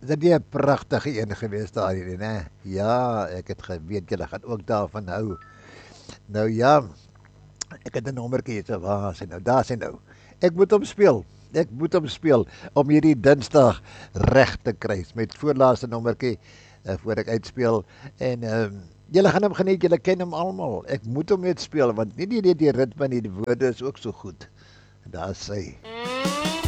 dit nie 'n pragtige een gewees daai nie, né? Ja, ek het geweet julle gaan ook daarvan hou. Nou ja, ek het 'n nommertjie hier, so waar is hy nou? Daar is hy nou. Ek moet hom speel. Ek moet hom speel om hierdie Dinsdag reg te kry met voorlaaste nommertjie voor ek uitspeel en julle gaan hom geniet, julle ken hom almal. Ek moet hom net speel want nie die ritme nie, die woorde is ook so goed. Daar sê